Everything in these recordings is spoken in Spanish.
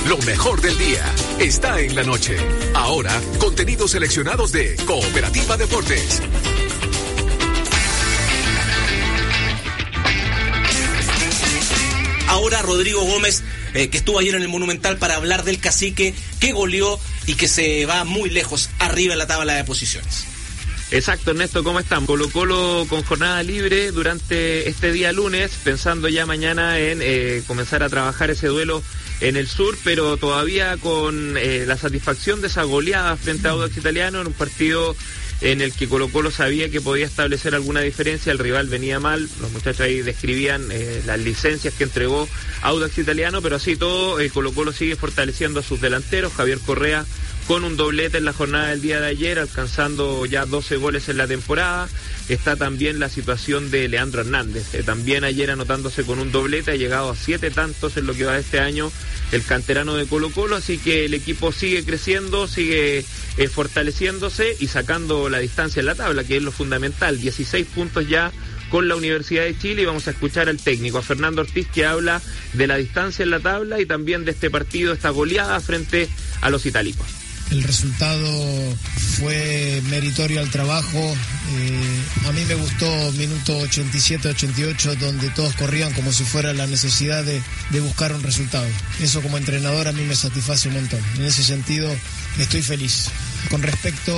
Lo mejor del día está en la noche. Ahora, contenidos seleccionados de Cooperativa Deportes. Ahora Rodrigo Gómez, que estuvo ayer en el Monumental para hablar del Cacique, que goleó y que se va muy lejos arriba en la tabla de posiciones. Exacto, Ernesto, ¿cómo están? Colo-Colo con jornada libre durante este día lunes, pensando ya mañana en comenzar a trabajar ese duelo en el sur, pero todavía con la satisfacción de esa goleada frente a Audax Italiano en un partido en el que Colo-Colo sabía que podía establecer alguna diferencia. El rival venía mal, los muchachos ahí describían las licencias que entregó Audax Italiano, pero así todo Colo-Colo sigue fortaleciendo a sus delanteros. Javier Correa con un doblete en la jornada del día de ayer, alcanzando ya 12 goles en la temporada. Está también la situación de Leandro Hernández, también ayer anotándose con un doblete, ha llegado a 7 tantos en lo que va de este año el canterano de Colo-Colo, así que el equipo sigue creciendo, sigue fortaleciéndose y sacando la distancia en la tabla, que es lo fundamental. 16 puntos ya con la Universidad de Chile, y vamos a escuchar al técnico, a Fernando Ortiz, que habla de la distancia en la tabla y también de este partido, esta goleada frente a los itálicos. El resultado fue meritorio al trabajo. A mí me gustó minuto 87-88, donde todos corrían como si fuera la necesidad de buscar un resultado. Eso como entrenador a mí me satisface un montón. En ese sentido estoy feliz. Con respecto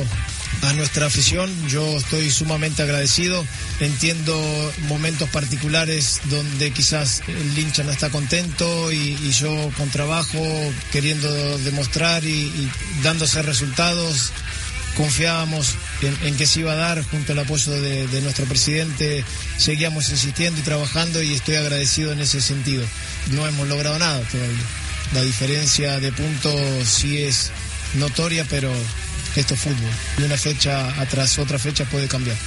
a nuestra afición, yo estoy sumamente agradecido. Entiendo momentos particulares donde quizás el hincha no está contento y yo con trabajo, queriendo demostrar y dándose resultados, confiábamos en que se iba a dar. Junto al apoyo de nuestro presidente seguíamos insistiendo y trabajando, y estoy agradecido en ese sentido. No hemos logrado nada todavía. La diferencia de puntos sí es notoria, pero esto es fútbol, y una fecha atrás otra fecha puede cambiar.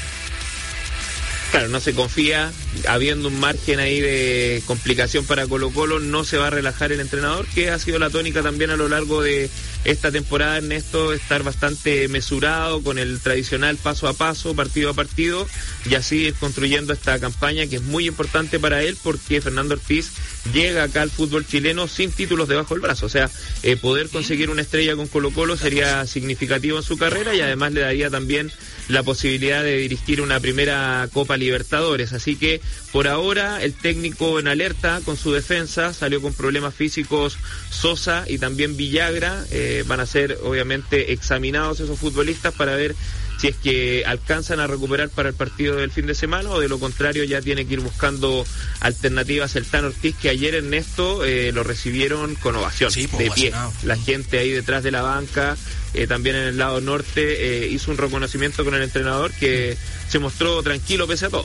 Claro, no se confía, habiendo un margen ahí de complicación para Colo-Colo, no se va a relajar el entrenador, que ha sido la tónica también a lo largo de esta temporada, Ernesto, estar bastante mesurado con el tradicional paso a paso, partido a partido, y así ir construyendo esta campaña que es muy importante para él, porque Fernando Ortiz llega acá al fútbol chileno sin títulos debajo del brazo. O sea, poder conseguir una estrella con Colo-Colo sería significativo en su carrera, y además le daría también la posibilidad de dirigir una primera Copa Libertadores. Así que por ahora el técnico en alerta con su defensa. Salió con problemas físicos Sosa y también Villagra. Van a ser obviamente examinados esos futbolistas para ver si es que alcanzan a recuperar para el partido del fin de semana, o de lo contrario ya tiene que ir buscando alternativas el Tano Ortiz, que ayer, Ernesto, lo recibieron con ovación, sí, de pie. La gente ahí detrás de la banca, también en el lado norte, hizo un reconocimiento con el entrenador, que se mostró tranquilo pese a todo.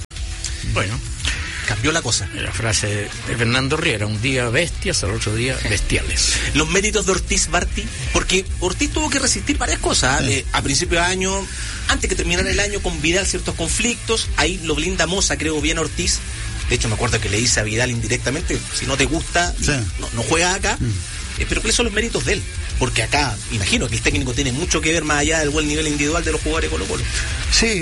Bueno, cambió la cosa. La frase de Fernando Riera: un día bestias, al otro día bestiales. Los méritos de Ortiz, Barty, porque Ortiz tuvo que resistir varias cosas. A principio de año, antes que terminara el año, con Vidal ciertos conflictos. Ahí lo blinda Moza, creo, bien Ortiz. De hecho, me acuerdo que le dice a Vidal indirectamente: si no te gusta, sí, no juega acá. Pero ¿cuáles son los méritos de él? Porque acá, imagino que el técnico tiene mucho que ver, más allá del buen nivel individual de los jugadores de Colo-Colo. Sí,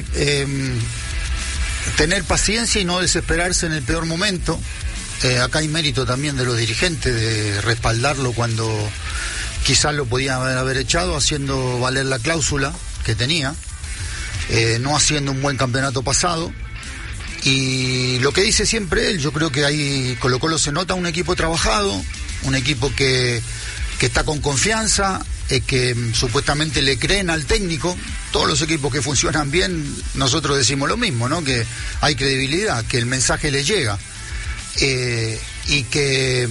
tener paciencia y no desesperarse en el peor momento. Acá hay mérito también de los dirigentes, de respaldarlo cuando quizás lo podían haber echado, haciendo valer la cláusula que tenía, no haciendo un buen campeonato pasado. Y lo que dice siempre él, yo creo que ahí Colo-Colo se nota un equipo trabajado, un equipo que está con confianza, que supuestamente le creen al técnico. Todos los equipos que funcionan bien, nosotros decimos lo mismo, ¿no? Que hay credibilidad, que el mensaje les llega, y que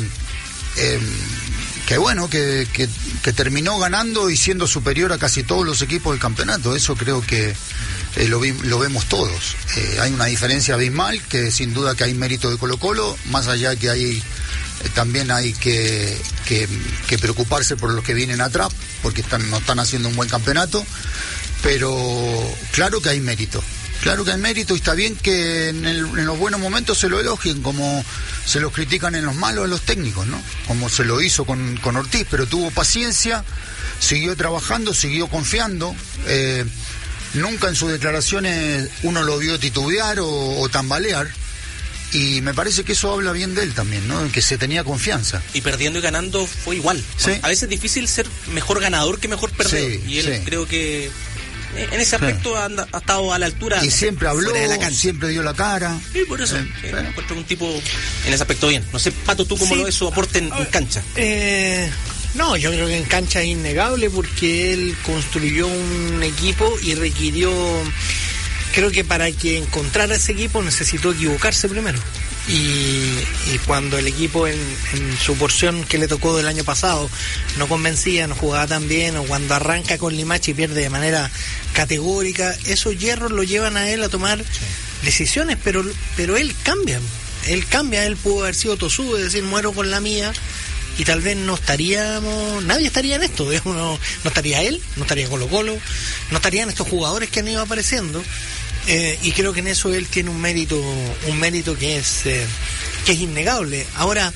bueno, que terminó ganando y siendo superior a casi todos los equipos del campeonato. Eso creo que lo vemos todos. Hay una diferencia abismal, que sin duda que hay mérito de Colo-Colo, más allá que hay también hay que preocuparse por los que vienen atrás, porque no están haciendo un buen campeonato. Pero claro que hay mérito, y está bien que en los buenos momentos se lo elogien, como se los critican en los malos a los técnicos, ¿no? Como se lo hizo con Ortiz, pero tuvo paciencia, siguió trabajando, siguió confiando. Nunca en sus declaraciones uno lo vio titubear o tambalear, Y me parece que eso habla bien de él también, ¿no? Que se tenía confianza. Y perdiendo y ganando fue igual. Sí. A veces es difícil ser mejor ganador que mejor perdedor. Sí, y él creo que en ese aspecto ha estado a la altura. Y siempre habló, de la cancha. siempre dio la cara. Y por eso encuentro un tipo en ese aspecto bien. No sé, Pato, ¿tú cómo lo ves su aporte en cancha? No, yo creo que en cancha es innegable porque él construyó un equipo y requirió, creo que para que encontrara ese equipo necesitó equivocarse primero. Y cuando el equipo en su porción que le tocó del año pasado no convencía, no jugaba tan bien, o cuando arranca con Limache y pierde de manera categórica, esos hierros lo llevan a él a tomar decisiones, pero él cambia, él pudo haber sido tosudo, es decir, muero con la mía, y tal vez nadie estaría en esto, digamos, no estaría él, no estaría Colo-Colo, no estarían estos jugadores que han ido apareciendo. Y creo que en eso él tiene un mérito que es innegable. Ahora,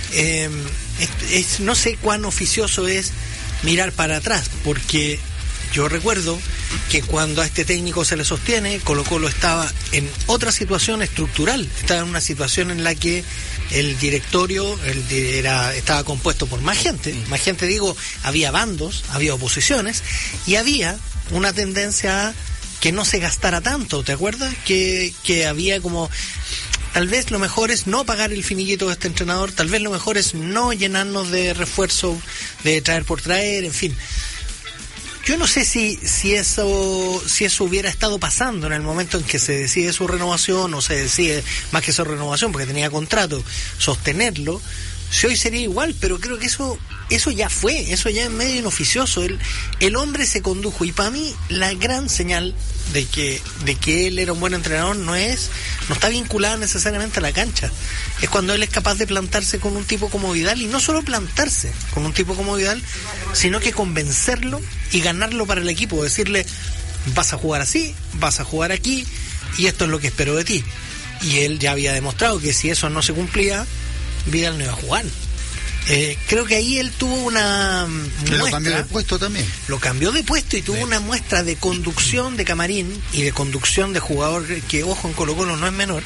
no sé cuán oficioso es mirar para atrás, porque yo recuerdo que cuando a este técnico se le sostiene, Colo-Colo estaba en otra situación estructural, estaba en una situación en la que el directorio estaba compuesto por más gente, digo, había bandos, había oposiciones, y había una tendencia a que no se gastara tanto, ¿te acuerdas? Que había como, tal vez lo mejor es no pagar el finiquito de este entrenador, tal vez lo mejor es no llenarnos de refuerzo, de traer por traer, en fin. Yo no sé si eso hubiera estado pasando en el momento en que se decide su renovación, o se decide, más que su renovación, porque tenía contrato, sostenerlo. Si hoy sería igual, pero creo que eso ya fue, eso ya es medio inoficioso. El hombre se condujo, y para mí la gran señal de que él era un buen entrenador no está vinculada necesariamente a la cancha. Es cuando él es capaz de plantarse con un tipo como Vidal, y no solo plantarse con un tipo como Vidal, sino que convencerlo y ganarlo para el equipo, decirle, vas a jugar así, vas a jugar aquí, y esto es lo que espero de ti. Y él ya había demostrado que si eso no se cumplía, Vidal no iba a jugar. Creo que ahí él tuvo una muestra. Lo cambió de puesto también. Lo cambió de puesto y tuvo una muestra de conducción de camarín y de conducción de jugador, que ojo, en Colo-Colo no es menor,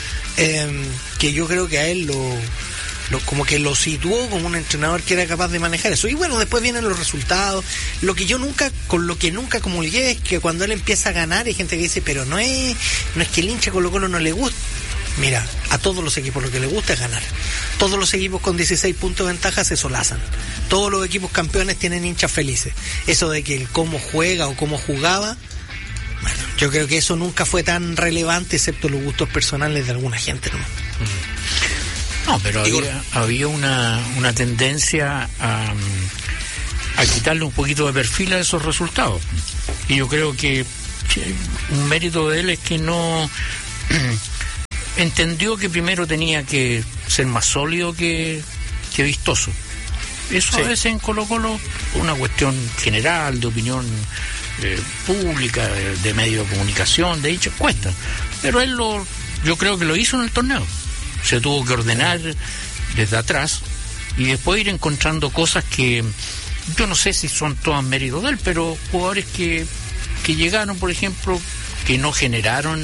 que yo creo que a él como que lo situó como un entrenador que era capaz de manejar eso. Y bueno, después vienen los resultados. Con lo que nunca comulgué es que cuando él empieza a ganar hay gente que dice, pero no es que el hincha Colo-Colo no le guste. Mira, a todos los equipos lo que les gusta es ganar. Todos los equipos con 16 puntos de ventaja se solazan. Todos los equipos campeones tienen hinchas felices. Eso de que el cómo juega o cómo jugaba, bueno, yo creo que eso nunca fue tan relevante, excepto los gustos personales de alguna gente, ¿no? No, pero había una tendencia a quitarle un poquito de perfil a esos resultados. Y yo creo que un mérito de él es que no entendió que primero tenía que ser más sólido que vistoso. Eso sí. A veces en Colo-Colo, una cuestión general, de opinión pública, de medio de comunicación, de hecho, cuesta. Pero él yo creo que lo hizo en el torneo. Se tuvo que ordenar desde atrás y después ir encontrando cosas que yo no sé si son todas méritos de él, pero jugadores que llegaron, por ejemplo, que no generaron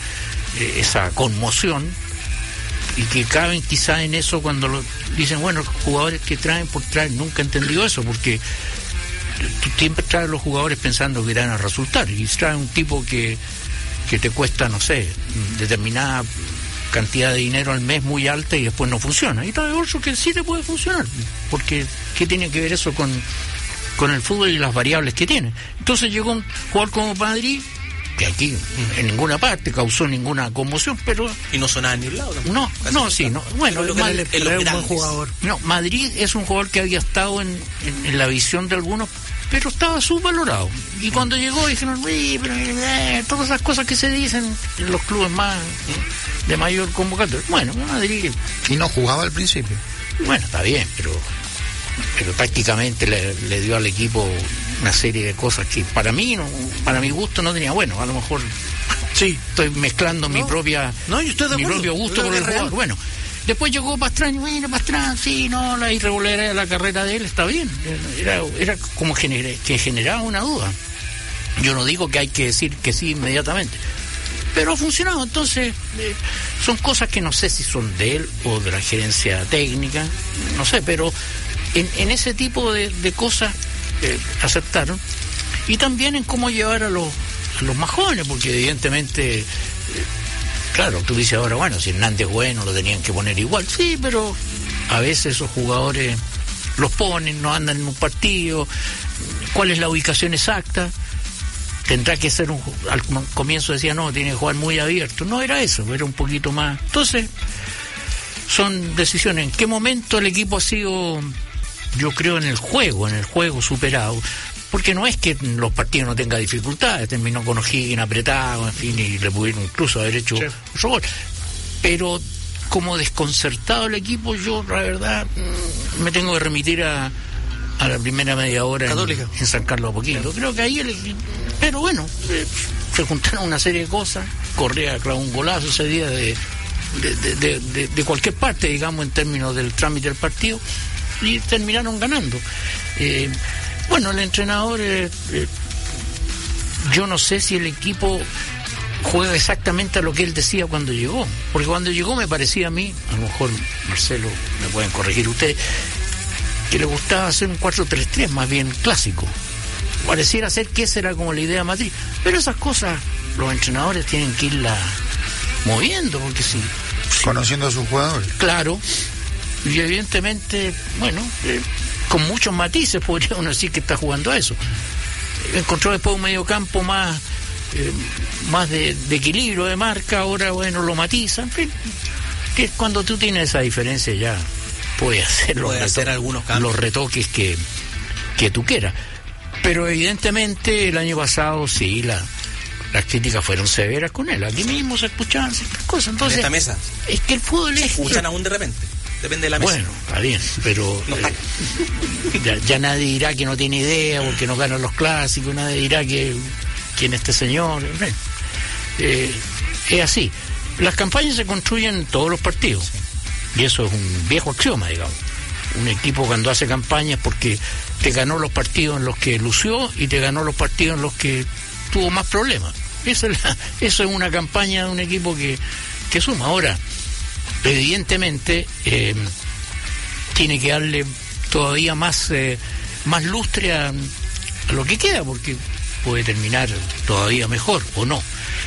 esa conmoción, y que caben quizás en eso cuando dicen, bueno, los jugadores que traen por traer, nunca he entendido eso, porque tú siempre traes los jugadores pensando que irán a resultar, y traes un tipo que te cuesta, no sé, determinada cantidad de dinero al mes muy alta y después no funciona, y trae otro que sí te puede funcionar, porque ¿qué tiene que ver eso con el fútbol y las variables que tiene? Entonces llegó un jugador como Madrid, que aquí en ninguna parte causó ninguna conmoción, pero y no sonaba ni un lado tampoco. Bueno, él es un buen jugador. No, Madrid es un jugador que había estado en la visión de algunos, pero estaba subvalorado, y cuando llegó dijeron, todas esas cosas que se dicen en los clubes más de mayor convocatoria. Bueno, Madrid, y no jugaba al principio. Bueno, está bien, pero prácticamente le dio al equipo una serie de cosas que para mi gusto no tenía. Bueno, a lo mejor sí estoy mezclando mi propio gusto con el jugador. Bueno, después llegó Pastrán, sí, no, la irregularidad de la carrera de él está bien, era como que generaba una duda. Yo no digo que hay que decir que sí inmediatamente, pero ha funcionado. Entonces son cosas que no sé si son de él o de la gerencia técnica, no sé, pero en ese tipo de cosas aceptaron. Y también en cómo llevar a los más jóvenes, porque evidentemente, claro, tú dices ahora, bueno, si Hernández es bueno, lo tenían que poner igual. Sí, pero a veces esos jugadores los ponen, no andan en un partido. ¿Cuál es la ubicación exacta? Tendrá que ser al comienzo decía, no, tiene que jugar muy abierto. No era eso, era un poquito más. Entonces, son decisiones. ¿En qué momento el equipo ha sido, yo creo, en el juego superado? Porque no es que en los partidos no tenga dificultades, terminó con O'Higgins apretado, en fin, y le pudieron incluso haber hecho otro gol. Pero como desconcertado el equipo, yo la verdad me tengo que remitir a la primera media hora en San Carlos Apoquindo. Creo que ahí pero bueno, se juntaron una serie de cosas. Correa clavó un golazo ese día de cualquier parte, digamos, en términos del trámite del partido, y terminaron ganando. Bueno, el entrenador, yo no sé si el equipo juega exactamente a lo que él decía cuando llegó, porque cuando llegó me parecía a mí, a lo mejor Marcelo, me pueden corregir ustedes, que le gustaba hacer un 4-3-3 más bien clásico. Pareciera ser que esa era como la idea matriz, pero esas cosas los entrenadores tienen que irla moviendo, porque si conociendo a sus jugadores. Claro, y evidentemente, bueno, con muchos matices podría uno decir que está jugando a eso. Encontró después un mediocampo más de equilibrio de marca, ahora bueno, lo matiza, en fin, que cuando tú tienes esa diferencia ya puedes hacer algunos cambios, los retoques que tú quieras. Pero evidentemente el año pasado sí, las críticas fueron severas con él. Aquí mismo se escuchaban ciertas cosas. Entonces, en esta mesa es que el fútbol se escuchan aún de repente. Depende de la mesa. Bueno, está bien, pero ya nadie dirá que no tiene idea porque no ganan los clásicos, nadie dirá que quién es este señor. Es así. Las campañas se construyen en todos los partidos, y eso es un viejo axioma, digamos. Un equipo cuando hace campañas porque te ganó los partidos en los que lució y te ganó los partidos en los que tuvo más problemas. Eso es una campaña de un equipo que suma. Ahora, evidentemente tiene que darle todavía más lustre a lo que queda, porque puede terminar todavía mejor o no,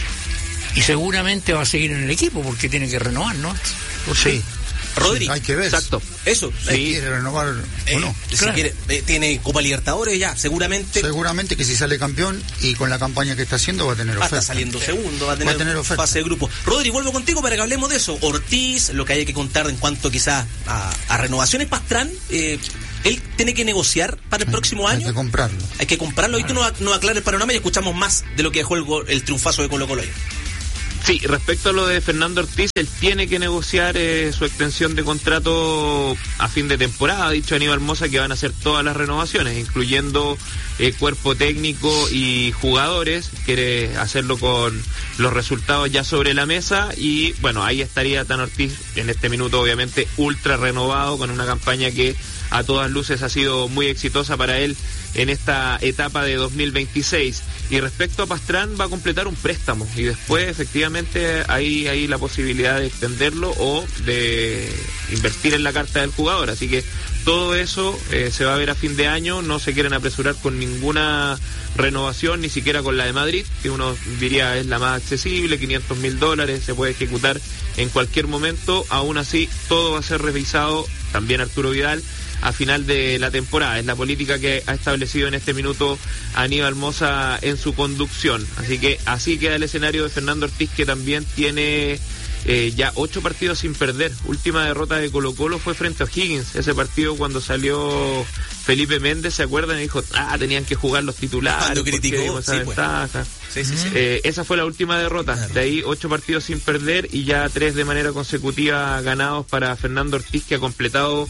y seguramente va a seguir en el equipo porque tiene que renovar, ¿no? Sí. Rodri, hay que ver exacto, eso, si quiere renovar o no. Si quiere, tiene Copa Libertadores ya, seguramente que si sale campeón y con la campaña que está haciendo va a tener oferta. Está saliendo segundo, va a tener oferta. Fase de grupo. Rodri, vuelvo contigo para que hablemos de eso. Ortiz, lo que hay que contar en cuanto quizás a renovaciones. Pastrán, él tiene que negociar para el próximo año. Hay que comprarlo. Hoy tú nos aclares el panorama y escuchamos más de lo que dejó el triunfazo de Colo-Colo. Sí, respecto a lo de Fernando Ortiz, él tiene que negociar su extensión de contrato a fin de temporada. Ha dicho Aníbal Mosa que van a hacer todas las renovaciones, incluyendo cuerpo técnico y jugadores. Quiere hacerlo con los resultados ya sobre la mesa, y bueno, ahí estaría Tan Ortiz en este minuto, obviamente ultra renovado, con una campaña que a todas luces ha sido muy exitosa para él en esta etapa de 2026. Y respecto a Pastrán, va a completar un préstamo y después efectivamente hay la posibilidad de extenderlo o de invertir en la carta del jugador. Así que todo eso se va a ver a fin de año. No se quieren apresurar con ninguna renovación, ni siquiera con la de Madrid, que uno diría es la más accesible, $500,000, se puede ejecutar en cualquier momento. Aún así, todo va a ser revisado, también Arturo Vidal, a final de la temporada. Es la política que ha establecido en este minuto Aníbal Mosa en su conducción. Así que así queda el escenario de Fernando Ortiz, que también tiene ya 8 partidos sin perder. Última derrota de Colo-Colo fue frente a O'Higgins. Ese partido cuando salió Felipe Méndez, ¿se acuerdan? Y dijo, tenían que jugar los titulares. Cuando criticó, esa ventaja. Sí. Esa fue la última derrota. De ahí 8 partidos sin perder y ya 3 de manera consecutiva ganados para Fernando Ortiz, que ha completado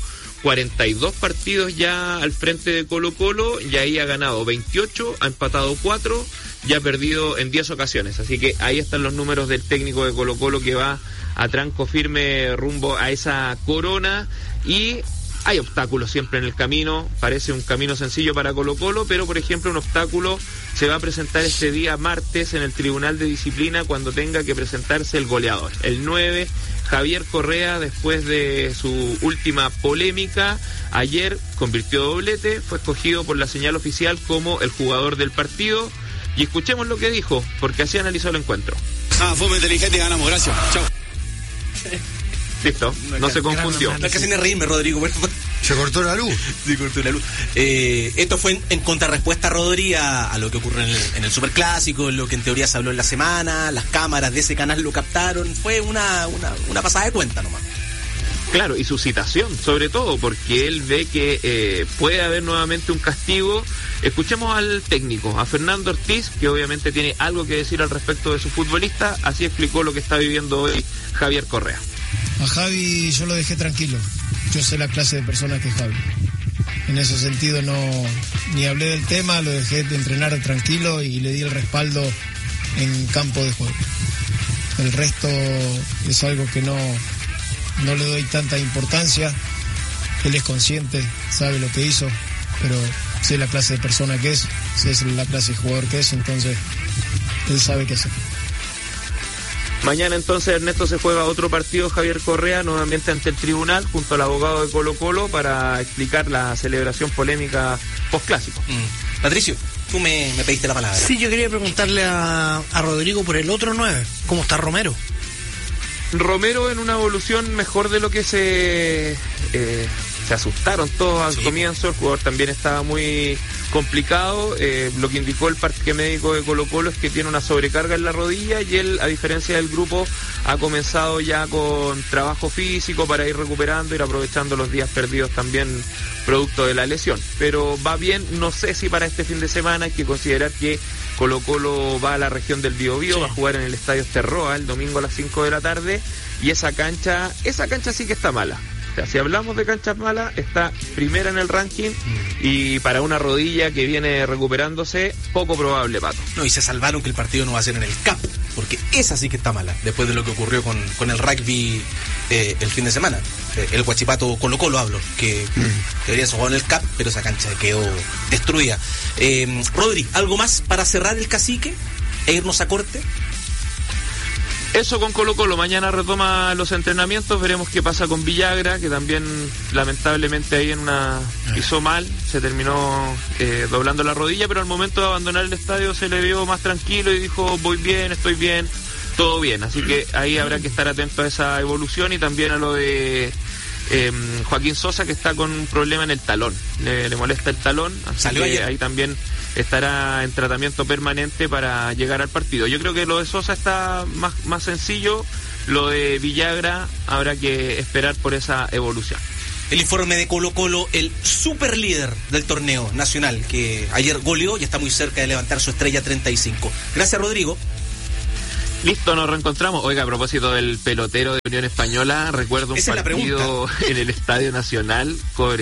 42 partidos ya al frente de Colo-Colo, y ahí ha ganado 28, ha empatado 4 y ha perdido en 10 ocasiones. Así que ahí están los números del técnico de Colo-Colo, que va a tranco firme rumbo a esa corona. Y Hay obstáculos siempre en el camino, parece un camino sencillo para Colo-Colo, pero por ejemplo un obstáculo se va a presentar este día martes en el Tribunal de Disciplina cuando tenga que presentarse el goleador, el 9, Javier Correa, después de su última polémica. Ayer convirtió doblete, fue escogido por la señal oficial como el jugador del partido. Y escuchemos lo que dijo, porque así analizó el encuentro. Fue muy inteligente y ganamos, gracias. Chao. Listo, no se confundió. No es que se me reírme, Rodrigo. Se cortó la luz. Se cortó la luz. Esto fue en contrarrespuesta, Rodri, a lo que ocurrió en el Superclásico, lo que en teoría se habló en la semana, las cámaras de ese canal lo captaron. Fue una pasada de cuenta nomás. Claro, y su citación, sobre todo, porque él ve que puede haber nuevamente un castigo. Escuchemos al técnico, a Fernando Ortiz, que obviamente tiene algo que decir al respecto de su futbolista. Así explicó lo que está viviendo hoy Javier Correa. A Javi yo lo dejé tranquilo. Yo sé la clase de persona que es Javi. En ese sentido ni hablé del tema, lo dejé de entrenar tranquilo y le di el respaldo en campo de juego. El resto es algo que no le doy tanta importancia. Él es consciente, sabe lo que hizo, pero sé la clase de persona que es, sé la clase de jugador que es, entonces él sabe qué hacer. Mañana entonces, Ernesto, se juega otro partido, Javier Correa, nuevamente ante el tribunal, junto al abogado de Colo-Colo, para explicar la celebración polémica post-clásico. Patricio, tú me pediste la palabra. Sí, yo quería preguntarle a Rodrigo por el otro 9, ¿cómo está Romero? Romero en una evolución mejor de lo que se asustaron todos al comienzo. El jugador también estaba muy complicado. Lo que indicó el parque médico de Colo-Colo es que tiene una sobrecarga en la rodilla y él, a diferencia del grupo, ha comenzado ya con trabajo físico para ir recuperando, ir aprovechando los días perdidos también producto de la lesión. Pero va bien, no sé si para este fin de semana. Hay que considerar que Colo-Colo va a la región del Biobío, va a jugar en el Estadio Terroa el domingo a las 5 de la tarde, y esa cancha sí que está mala. O sea, si hablamos de canchas malas, está primera en el ranking, y para una rodilla que viene recuperándose, poco probable, Pato. No, y se salvaron que el partido no va a ser en el CAP, porque esa sí que está mala, después de lo que ocurrió con el rugby el fin de semana. El Huachipato Colo-Colo hablo, que debería ser jugado en el CAP, pero esa cancha quedó destruida. Rodri, ¿algo más para cerrar el cacique e irnos a corte? Eso con Colo-Colo, mañana retoma los entrenamientos, veremos qué pasa con Villagra, que también lamentablemente ahí hizo mal, se terminó doblando la rodilla, pero al momento de abandonar el estadio se le vio más tranquilo y dijo, voy bien, estoy bien, todo bien, así que ahí habrá que estar atento a esa evolución y también a lo de Joaquín Sosa, que está con un problema en el talón, le molesta el talón, así que ahí también estará en tratamiento permanente para llegar al partido. Yo creo que lo de Sosa está más sencillo, lo de Villagra habrá que esperar por esa evolución. El informe de Colo-Colo, el super líder del torneo nacional, que ayer goleó y está muy cerca de levantar su estrella 35. Gracias, Rodrigo. Listo, nos reencontramos. Oiga, a propósito del pelotero de Unión Española, recuerdo un partido en el Estadio Nacional,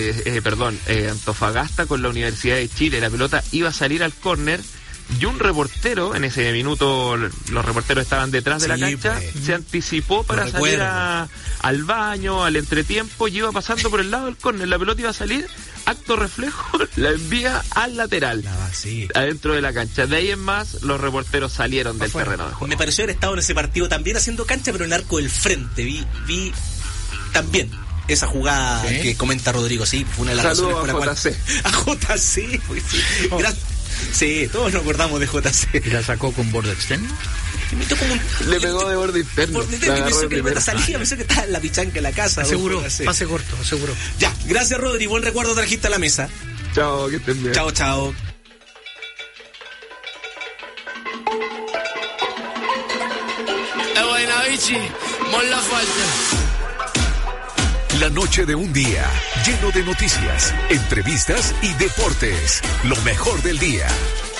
Antofagasta con la Universidad de Chile. La pelota iba a salir al córner y un reportero, en ese minuto los reporteros estaban detrás de la cancha, se anticipó para salir al baño, al entretiempo, y iba pasando por el lado del córner. La pelota iba a salir, acto reflejo, la envía al lateral, adentro de la cancha. De ahí en más, los reporteros salieron del terreno de juego. Me pareció haber estado en ese partido también haciendo cancha, pero en el arco del frente. Vi también esa jugada que comenta Rodrigo. Sí, fue una de las razones por la cual... A JC, pues sí. Sí, todos nos acordamos de JC. ¿Y la sacó con borde externo? Le pegó de borde interno. Pensó que la salía, pensó que estaba en la pichanca en la casa. Aseguró, pase corto, aseguró. Ya, gracias, Rodri, buen recuerdo trajiste a la mesa. Chao, que estén bien. Chao. La noche de un día lleno de noticias, entrevistas y deportes. Lo mejor del día.